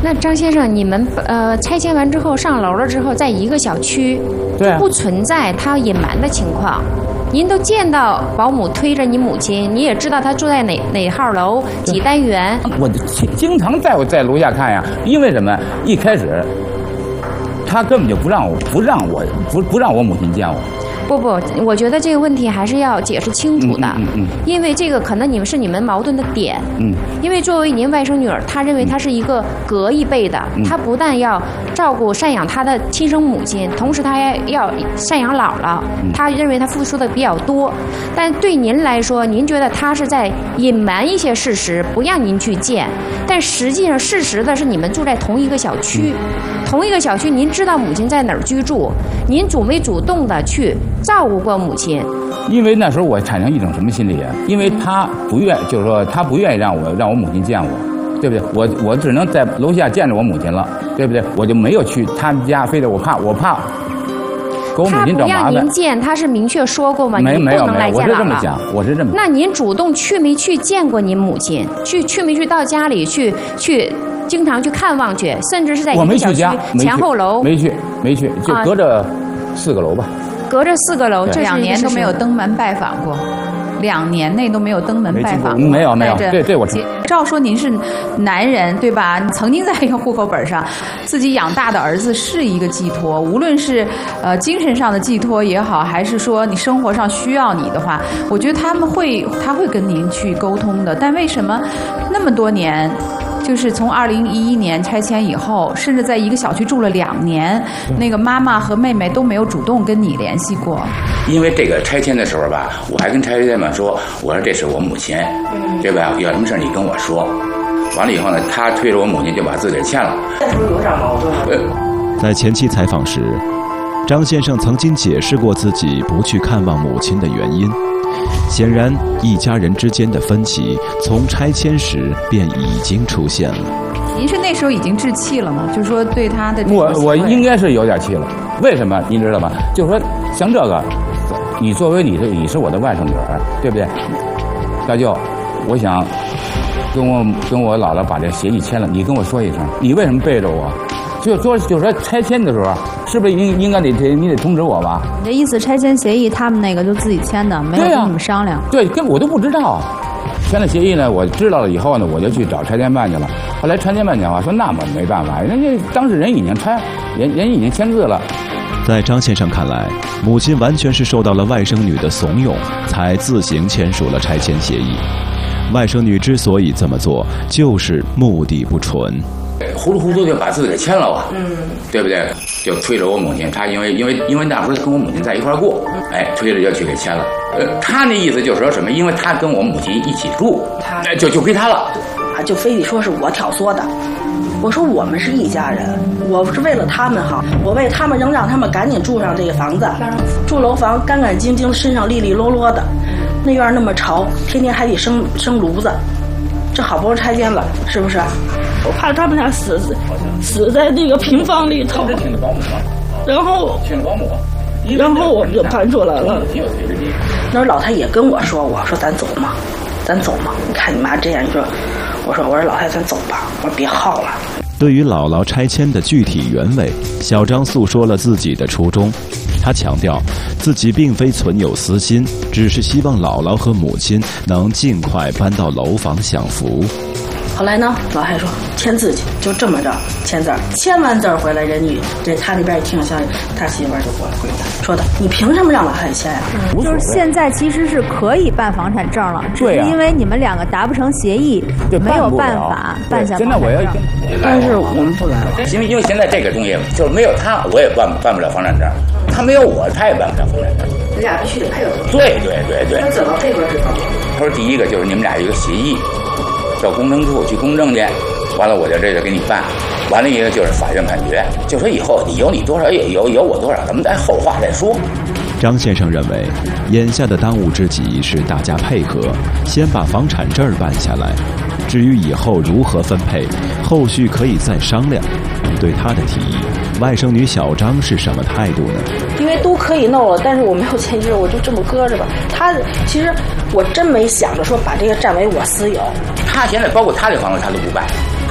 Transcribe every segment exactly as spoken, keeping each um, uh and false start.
那张先生，你们呃拆迁完之后上楼了之后，在一个小区， 对、啊， 不存在他隐瞒的情况。您都见到保姆推着你母亲，你也知道她住在哪哪号楼几单元。 我经经常在我在楼下看呀，因为什么？一开始他根本就不让我不让我不不让我母亲见我。 不不，我觉得这个问题还是要解释清楚的， 嗯嗯嗯、 因为这个可能你们是你们矛盾的点。 嗯， 因为作为您外甥女儿，她认为她是一个隔一辈的， 嗯、 她不但要照顾赡养她的亲生母亲，同时她还要赡养姥姥。 嗯、 她认为她付出的比较多，但对您来说，您觉得她是在隐瞒一些事实，不让您去见。但实际上，事实的是你们住在同一个小区，嗯、同一个小区，您知道母亲在哪儿居住，您主没主动的去照顾过母亲？ 因为那时候我产生一种什么心理啊？因为他不愿，就是说他不愿意让我让我母亲见我，对不对？我我只能在楼下见着我母亲了，对不对？我就没有去他们家，非得我怕我怕给我母亲找麻烦。 他不让您见，他是明确说过吗？ 没没有没有，我是这么讲， 我是这么。 那您主动去没去见过您母亲？去去没去到家里去去？经常去看望去，甚至是在一个小区前后楼。 没去没去，就隔着四个楼吧。 隔着四个楼，这两年都没有登门拜访过，两年内都没有登门拜访过。 没有没有，这这我承认。 照说您是男人对吧？曾经在一个户口本上，自己养大的儿子是一个寄托，无论是呃精神上的寄托也好，还是说你生活上需要你的话，我觉得他们会他会跟您去沟通的。但为什么那么多年？就是从二零一一年拆迁以后，甚至在一个小区住了两年，那个妈妈和妹妹都没有主动跟你联系过。 因为这个拆迁的时候吧，我还跟拆迁们说，我说这是我母亲，对吧？有什么事你跟我说。完了以后呢，他推着我母亲就把字给签了。 那时候有点矛盾。 在前期采访时，张先生曾经解释过自己不去看望母亲的原因。显然，一家人之间的分歧从拆迁时便已经出现了。 您是那时候已经置气了吗？就是说对他的这我我应该是有点气了。为什么？您知道吗？就是说，像这个，你作为你是你是我的外甥女儿，对不对？大舅，我想跟我跟我姥姥把这协议签了，你跟我说一声，你为什么背着我？就说就说拆迁的时候，是不是应应该得你得通知我吧？ 你这意思，拆迁协议他们那个就自己签的，没有跟你们商量？ 对、啊，跟我都不知道啊。签了协议呢，我知道了以后呢，我就去找拆迁办去了。后来拆迁办讲话说，那么没办法，人家当事人已经拆，人人已经签字了。 在张先生看来，母亲完全是受到了外甥女的怂恿，才自行签署了拆迁协议。外甥女之所以这么做，就是目的不纯。 糊里糊涂就把字给签了啊，嗯，对不对？就推着我母亲，他因为因为因为那不是跟我母亲在一块过，哎，推着就去给签了。呃，他那意思就是说什么？因为他跟我母亲一起住，哎，就就归他了。 啊，就非得说是我挑唆的。我说我们是一家人，我是为了他们好，我为他们能让他们赶紧住上这个房子，住楼房干干净净，身上利利落落的。那院那么潮，天天还得生生炉子，这好不容易拆迁了，是不是？我怕他们俩死死在那个平房里头，然后然后我们就搬出来了。那时候老太也跟我说，我说咱走嘛，咱走嘛。你看你妈这样，你说，我说我说老太咱走吧，我说别耗了。 对于姥姥拆迁的具体原委，小张诉说了自己的初衷。他强调，自己并非存有私心，只是希望姥姥和母亲能尽快搬到楼房享福。 后来呢，老太说签字去，就这么着签字儿，签完字儿回来，人女这他那边一听消息，他媳妇儿就过来回答说的，你凭什么让老太签呀、啊嗯？就是现在其实是可以办房产证了，只是因为你们两个达不成协议，没有办法办下房产证。 但是我们不来了， 因为因为现在这个东西就是没有他，我也办办不了房产证；他没有我，他也办不了房产证。 你俩必须得配合。 对对对对。 那怎么配合这方面？ 他说第一个就是你们俩有一个协议。到公证处去公证去，完了我就这就给你办，完了一个就是法院判决，就说以后你有你多少有有有我多少，咱们再后话再说。 张先生认为，眼下的当务之急是大家配合，先把房产证办下来。至于以后如何分配，后续可以再商量。对他的提议，外甥女小张是什么态度呢？ 因为都可以弄了，但是我没有钱支，我就这么搁着吧。他其实我真没想着说把这个占为我私有。 他现在包括他的房子他都不办，他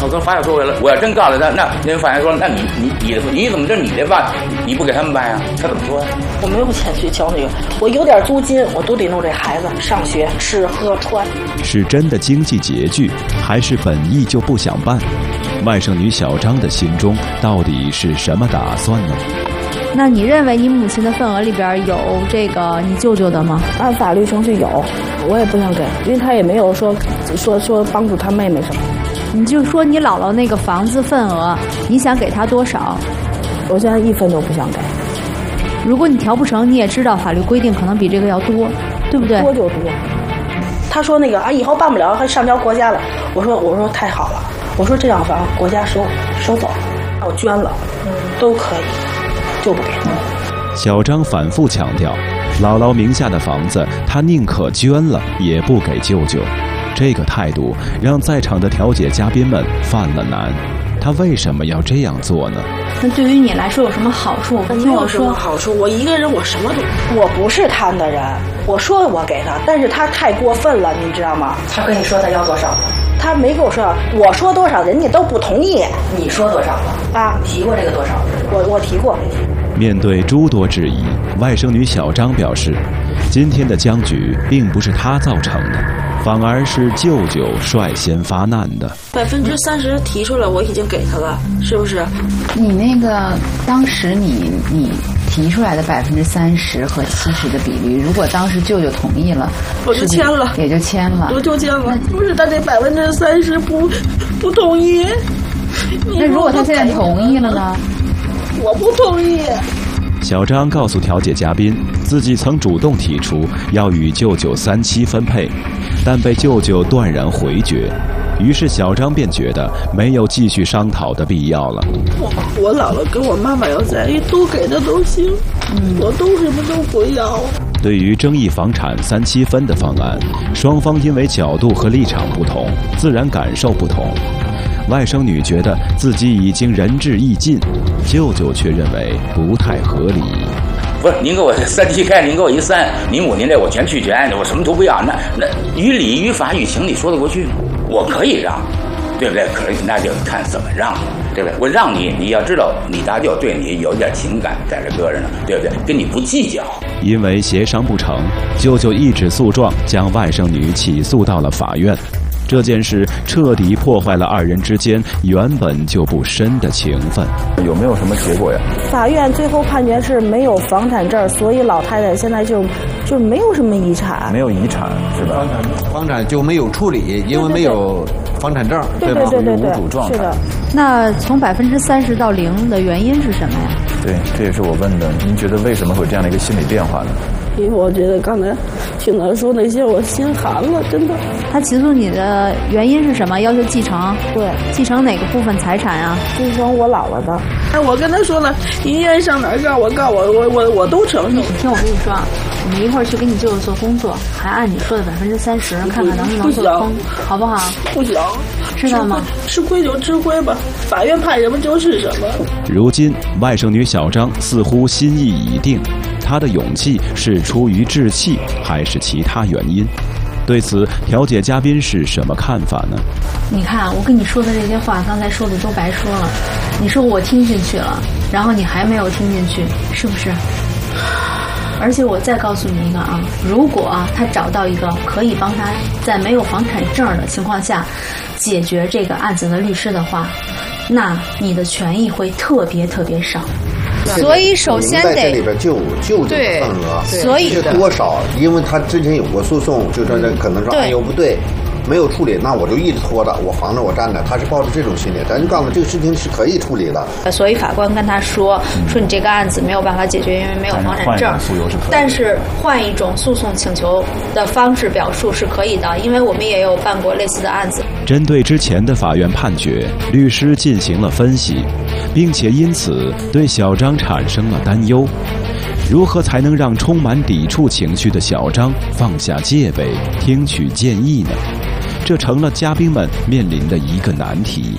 他说法院说回来了，我要真告了他，那人法院说，那你你你的你怎么这你的办，你不给他们办呀？他怎么说呀？ 我没有钱去交那个，我有点租金，我都得弄这孩子上学吃喝穿。 是真的经济拮据，还是本意就不想办？外甥女小张的心中到底是什么打算呢？ 那你认为你母亲的份额里边有这个你舅舅的吗？ 按法律程序有，我也不想给，因为他也没有说说说帮助他妹妹什么。 你就说你姥姥那个房子份额，你想给她多少？ 我现在一分都不想给。 如果你调不成，你也知道法律规定可能比这个要多，对不对？ 多就多。他说那个啊，以后办不了，还上交国家了。我说我说太好了，我说这样房国家收收走，我捐了，嗯，都可以，就不给。 小张反复强调，姥姥名下的房子，他宁可捐了，也不给舅舅。这个态度让在场的调解嘉宾们犯了难。他为什么要这样做呢？ 那对于你来说有什么好处？听我说。 好处，我一个人我什么都，我不是贪的人。我说我给他，但是他太过分了，你知道吗？ 他跟你说他要多少？ 他没跟我说，我说多少，人家都不同意。 你说多少了？ 啊， 提过这个多少？ 我我提过。 面对诸多质疑，外甥女小张表示，今天的僵局并不是她造成的，反而是舅舅率先发难的。 百分之三十提出来，我已经给他了，是不是？ 你那个当时你你提出来的百分之三十和七十的比例，如果当时舅舅同意了， 我就签了， 也就签了， 我就签了。不是他这百分之三十不不同意。 那如果他现在同意了呢？ 我不同意。 小张告诉调解嘉宾，自己曾主动提出要与舅舅三七分配，但被舅舅断然回绝。于是小张便觉得没有继续商讨的必要了。 我我姥姥跟我妈妈要在一起，都给他都行，嗯，我都什么都不要。 对于争议房产三七分的方案，双方因为角度和立场不同，自然感受不同。外甥女觉得自己已经仁至义尽，舅舅却认为不太合理。 不是您给我三七开，您给我一三，您我您这我全拒绝，我什么都不要。那那于理于法于情，你说得过去吗？我可以让，对不对？可以，那就看怎么让，对不对？我让你，你要知道你大舅对你有点情感在这搁着呢，对不对？跟你不计较。 因为协商不成，舅舅一纸诉状将外甥女起诉到了法院。这件事彻底破坏了二人之间原本就不深的情分。 有没有什么结果呀？ 法院最后判决是没有房产证，所以老太太现在就就没有什么遗产。 没有遗产是吧？ 房产就没有处理，因为没有房产证， 对吧？对对对对，无主状态。是的。 那从百分之三十到零的原因是什么呀？ 对，这也是我问的。您觉得为什么会有这样的一个心理变化呢？ 因为我觉得刚才听他说那些，我心寒了，真的。 他起诉你的原因是什么？要求继承？ 对， 继承哪个部分财产啊？ 继承我姥姥的。哎，我跟他说了，你愿意上哪儿告我告我，我我我都承受。 你听我跟你说啊，我们一会儿去给你舅舅做工作，还按你说的百分之三十，看看能不能做通，好不好？ 不行， 知道吗？ 吃亏就吃亏吧，法院判什么就是什么。 如今，外甥女小张似乎心意已定。他的勇气是出于志气，还是其他原因？对此，调解嘉宾是什么看法呢？ 你看，我跟你说的这些话，刚才说的都白说了。你说我听进去了，然后你还没有听进去，是不是？而且我再告诉你一个啊，如果啊他找到一个可以帮他在没有房产证的情况下解决这个案子的律师的话，那你的权益会特别特别少。所以首先得在这里边就就这个份额， 所以是多少？因为他之前有过诉讼，就说这可能说哎呦不对，没有处理，那我就一直拖着，我防着我站着。他是抱着这种心理，咱就告诉这个事情是可以处理的。 所以法官跟他说，说你这个案子没有办法解决，因为没有房产证。但是换一种诉讼请求的方式表述是可以的，因为我们也有办过类似的案子。 针对之前的法院判决，律师进行了分析，并且因此对小张产生了担忧。如何才能让充满抵触情绪的小张放下戒备，听取建议呢？这成了嘉宾们面临的一个难题。 我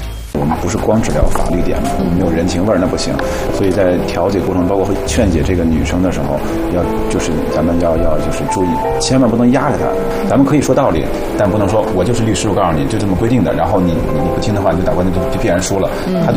们不是光只聊法律点，我们没有人情味儿那不行。所以在调解过程中，包括会劝解这个女生的时候，要就是咱们要要就是注意，千万不能压着她。咱们可以说道理，但不能说我就是律师，我告诉你就这么规定的，然后你你不听的话，你就打官司就就必然输了。他就